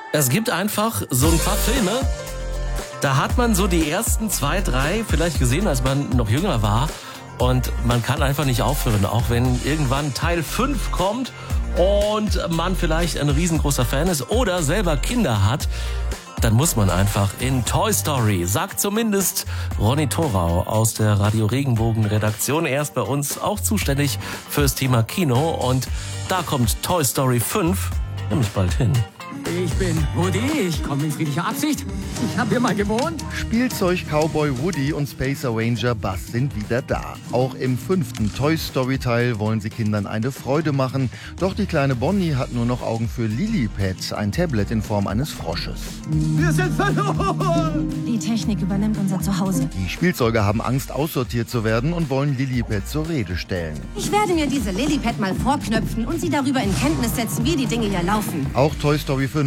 Es gibt einfach so ein paar Filme, da hat man so die ersten 2, 3 vielleicht gesehen, als man noch jünger war. Und man kann einfach nicht aufhören, auch wenn irgendwann Teil 5 kommt und man vielleicht ein riesengroßer Fan ist oder selber Kinder hat. Dann muss man einfach in Toy Story, sagt zumindest Ronny Thorau aus der Radio Regenbogen Redaktion. Er ist bei uns auch zuständig fürs Thema Kino und da kommt Toy Story 5 nämlich bald hin. Ich bin Woody, ich komme in friedlicher Absicht. Ich habe hier mal gewohnt. Spielzeug-Cowboy Woody und Space Ranger Buzz sind wieder da. Auch im 5. Toy Story-Teil wollen sie Kindern eine Freude machen. Doch die kleine Bonnie hat nur noch Augen für Lilliput, ein Tablet in Form eines Frosches. Wir sind verloren! Die Technik übernimmt unser Zuhause. Die Spielzeuge haben Angst, aussortiert zu werden und wollen Lilliput zur Rede stellen. Ich werde mir diese Lilliput mal vorknöpfen und sie darüber in Kenntnis setzen, wie die Dinge hier laufen. Auch Toy Story 5